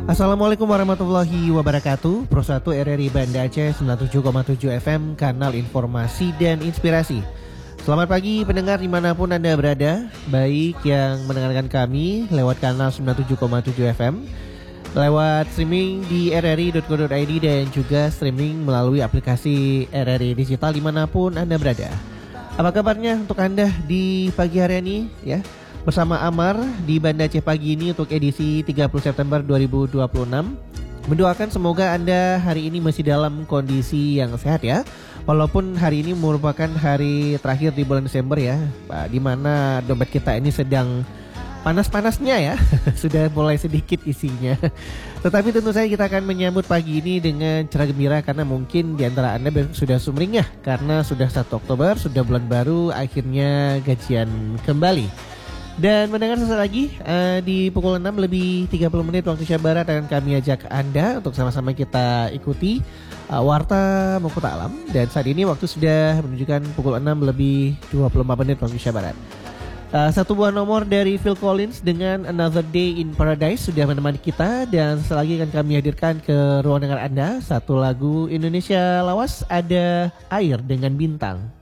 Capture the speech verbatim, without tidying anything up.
Assalamualaikum warahmatullahi wabarakatuh. Pro satu R R I Banda Aceh sembilan puluh tujuh koma tujuh F M, kanal informasi dan inspirasi. Selamat pagi pendengar dimanapun Anda berada, baik yang mendengarkan kami lewat kanal sembilan puluh tujuh koma tujuh F M, lewat streaming di r r i dot co dot i d dan juga streaming melalui aplikasi R R I Digital dimanapun Anda berada. Apa kabarnya untuk Anda di pagi hari ini ya? Bersama Amar di Banda Aceh pagi ini untuk edisi tiga puluh September dua ribu dua puluh enam. Mendoakan semoga Anda hari ini masih dalam kondisi yang sehat ya. Walaupun hari ini merupakan hari terakhir di bulan Desember ya, di mana dompet kita ini sedang panas-panasnya ya. Sudah mulai sedikit isinya. Tetapi tentu saja kita akan menyambut pagi ini dengan cerah gembira, karena mungkin di antara Anda sudah sumringah karena sudah satu Oktober, sudah bulan baru, akhirnya gajian kembali. Dan mendengar sesaat lagi uh, di pukul enam lebih tiga puluh menit waktu Indonesia Barat akan kami ajak Anda untuk sama-sama kita ikuti uh, Warta Mahkota Alam. Dan saat ini waktu sudah menunjukkan pukul enam lebih dua puluh empat menit waktu Indonesia Barat. uh, Satu buah nomor dari Phil Collins dengan Another Day in Paradise sudah menemani kita. Dan setelah lagi akan kami hadirkan ke ruang dengar Anda satu lagu Indonesia lawas, ada Air dengan Bintang.